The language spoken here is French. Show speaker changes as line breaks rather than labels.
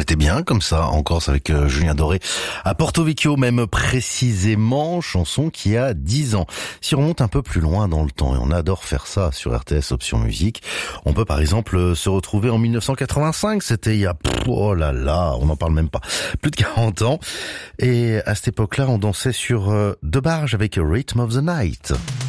était bien comme ça, en Corse avec Julien Doré. À Porto Vecchio même précisément, chanson qui a 10 ans. Si on remonte un peu plus loin dans le temps, et on adore faire ça sur RTS Option Musique, on peut par exemple se retrouver en 1985, c'était il y a, oh là là, on n'en parle même pas, plus de 40 ans. Et à cette époque-là, on dansait sur deux barges avec Rhythm of the Night.